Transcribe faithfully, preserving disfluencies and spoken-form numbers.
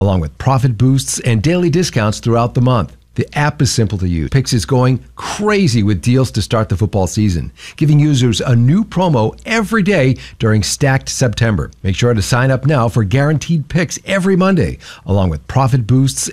along with profit boosts and daily discounts throughout the month. The app is simple to use. Pix is going crazy with deals to start the football season, giving users a new promo every day during Stacked September. Make sure to sign up now for guaranteed picks every Monday, along with profit boosts